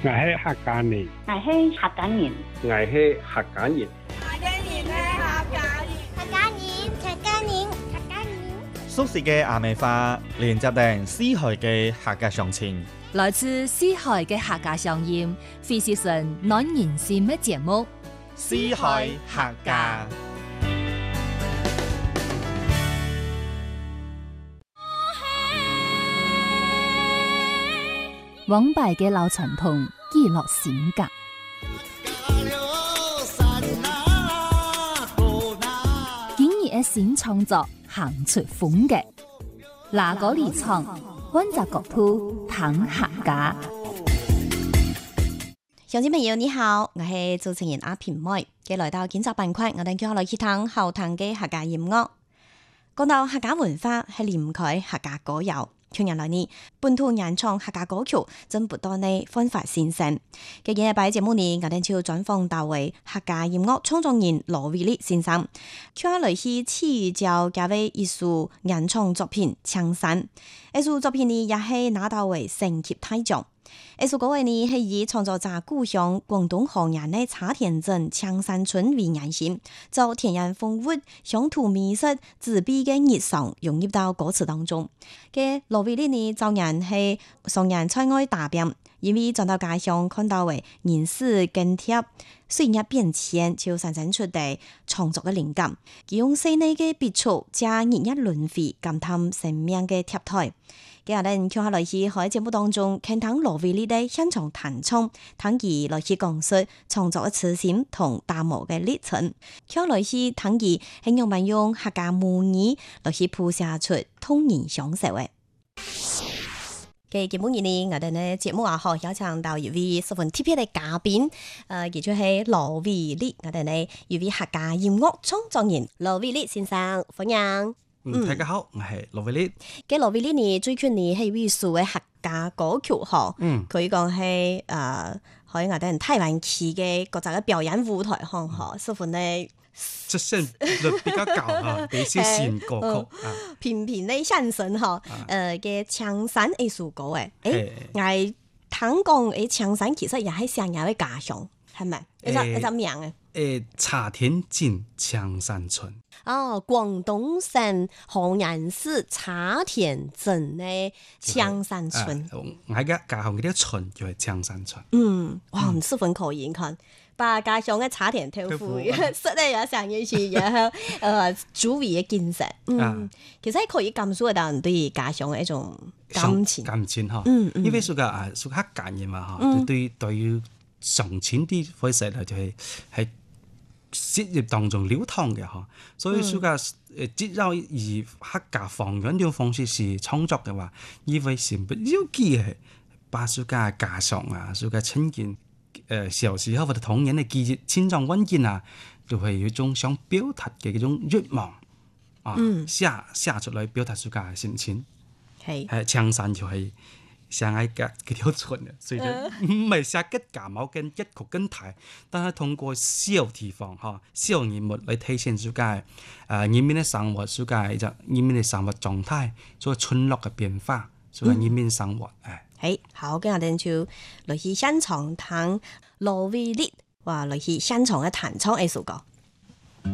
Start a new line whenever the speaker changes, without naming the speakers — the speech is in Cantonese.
我係客家人，
我係客家人，
我係客家人，
熟悉嘅阿美話，連接定四海嘅客家鄉情，
來自四海嘅客家鄉音，非是純暖人心嘅節目。
四海客家。
往擺嘅老傳統，記錄性格。今日嘅新創作，行出風格。哪個離場，換隻角度談客家。
鄉親朋友你好，我係主持人阿平妹，嘅來到檢察板塊，我哋叫我來去聽後堂嘅客家音樂。講到客家文化，係離唔開客家歌謠。去年來呢，本土原創客家歌曲真不斷地煥發新生。嘅今日擺節目呢，我哋就專訪到位客家音樂創作人羅偉力先生，佢來去試教這位藝術原創作品《槍山》。藝術作品呢，也係拿到為省級大獎。藝術歌位呢，係以創作者故鄉廣東河源的茶田鎮槍山村為原型，就田園風物、鄉土美食、自卑嘅日常融入到歌詞當中。嘅羅偉力呢，早年係常年在外打拼，因為轉到家鄉看到為人事更迭、歲月變遷，就產生出地創作嘅靈感。佢用細膩嘅筆觸，加日夜輪迴，感嘆生命嘅貼台。今日哋跳下來去喺節目當中，傾聽羅偉力嘅現場彈唱，聽佢來去講述創作嘅初心同打磨嘅歷程。跳來去聽佢係用客家母語來去譜寫出通言相識嘅。嘅節目呢，我哋呢節目啊，可邀請到一位十分特別嘅嘉賓，佢就係羅偉力，我哋呢一位客家音樂創作人羅偉力先生，歡迎。
大家好，我係羅偉力。
嘅羅偉力呢，最近呢係位數嘅客家歌曲嗬，佢講係可以我哋台灣區嘅各種嘅表演舞台嗬，十分呢
出現率比較高啊，比起新歌曲啊，
頻頻的現身嗬，嘅槍山藝術歌誒，我聽講誒槍山其實也係成日嘅家鄉，係咪？一隻名嘅。
茶田鎮槍山村。
哦，廣東省河源市茶田鎮嘅槍山村。
我嘅家鄉嗰啲村就係槍山村。
哇，十分可以看，把家鄉嘅茶田豆腐，實在也上一次，然後煮味嘅建設。其實可以感受到人對家鄉嘅一種感情。
感情嚇，因為屬客家人嘛嚇，對於上淺啲方式咧就係涉業當中流淌嘅嗬，所以暑假節奏以客家方言嘅方式是創作嘅話，以為是不要記嘅，把暑假家常啊、暑假親近小時候或者童年嘅記憶、千狀溫件啊，就係有一種想表達嘅嗰種慾望啊，寫出來表達暑假嘅心情。係槍山就係上愛嘅嗰條村嘅，所以就唔係寫吉家冇跟一曲跟台，但係通過小地方嚇、小人物嚟體現暑假人民嘅生活，暑假就人民嘅生活狀態，所以村落嘅變化，所以人民生活
係好，今日哋就來去現場聽羅偉力話來去現場嘅彈唱藝術歌。